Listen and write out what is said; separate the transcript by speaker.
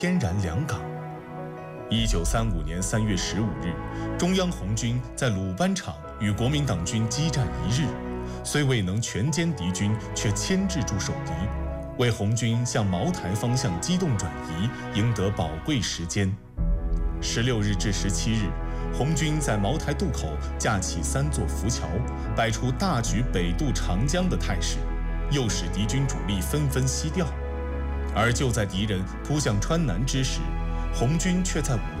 Speaker 1: 天然良港。1935年3月15日，中央红军在鲁班场与国民党军激战1日，虽未能全歼敌军，却牵制住守敌，为红军向茅台方向机动转移赢得宝贵时间。16日至17日，红军在茅台渡口架起3座浮桥，摆出大举北渡长江的态势，诱使敌军主力纷纷西调。而就在敌人扑向川南之时，红军却在5